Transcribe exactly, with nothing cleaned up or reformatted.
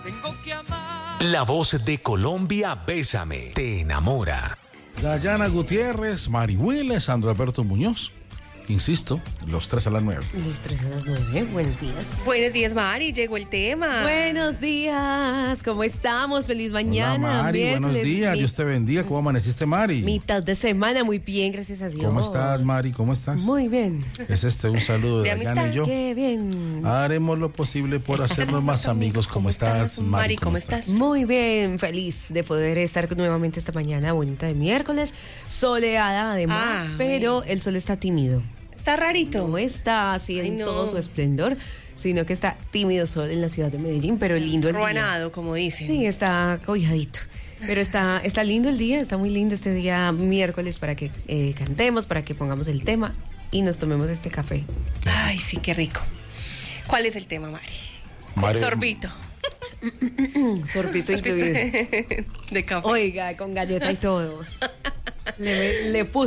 Tengo que amar. La voz de Colombia, Bésame, te enamora. Dayana Gutiérrez, Mari Willes, Sandro Alberto Muñoz. Insisto, los tres a las nueve. Los tres a las nueve. Buenos días. Buenos días, Mari. Llegó el tema. Buenos días. ¿Cómo estamos? Feliz mañana. Hola, Mari. Miércoles. Buenos días. Mi... Dios te bendiga. ¿Cómo amaneciste, Mari? Mitad de semana. Muy bien, gracias a Dios. ¿Cómo estás, Mari? ¿Cómo estás? Muy bien. Es este un saludo de, De Dayana amistad. y yo. Qué bien. Haremos lo posible por hacernos más amigos. ¿Cómo estás, Mari? Mari, ¿cómo estás? Muy bien. Feliz de poder estar nuevamente esta mañana bonita de miércoles. Soleada, además. Ah, pero bueno. el sol está tímido. Está rarito. No está así Ay, en no. todo su esplendor, sino que está tímido sol en la ciudad de Medellín, pero lindo el día. Ruanado, como dicen. Sí, está cobijadito. Pero está, está lindo el día, está muy lindo este día miércoles para que eh, cantemos, para que pongamos el tema y nos tomemos este café. Ay, sí, qué rico. ¿Cuál es el tema, Mari? Mari- Sorbito. Sorbito incluido. De café. Oiga, con galleta y todo. Le, le puse